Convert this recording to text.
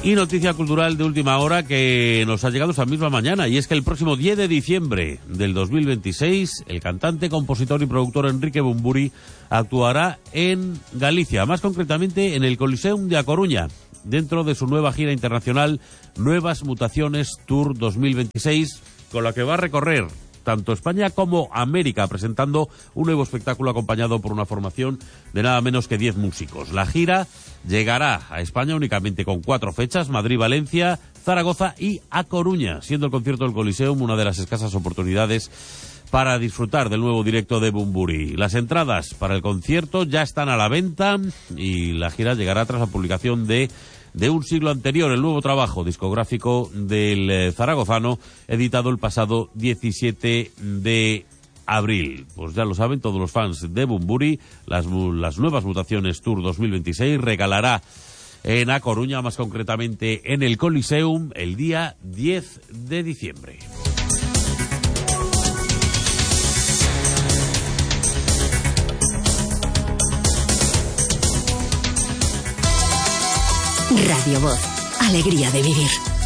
Y noticia cultural de última hora que nos ha llegado esta misma mañana, y es que el próximo 10 de diciembre del 2026 el cantante, compositor y productor Enrique Bumburi actuará en Galicia, más concretamente en el Coliseum de A Coruña, dentro de su nueva gira internacional Nuevas Mutaciones Tour 2026, con la que va a recorrer tanto España como América, presentando un nuevo espectáculo acompañado por una formación de nada menos que 10 músicos. La gira llegará a España únicamente con 4 fechas: Madrid, Valencia, Zaragoza y A Coruña, siendo el concierto del Coliseum una de las escasas oportunidades para disfrutar del nuevo directo de Bumburi. Las entradas para el concierto ya están a la venta y la gira llegará tras la publicación de un siglo anterior, el nuevo trabajo discográfico del zaragozano, editado el pasado 17 de abril. Pues ya lo saben todos los fans de Bumburi, las Nuevas Mutaciones Tour 2026 regalará en A Coruña, más concretamente en el Coliseum, el día 10 de diciembre. Radio Voz, alegría de vivir.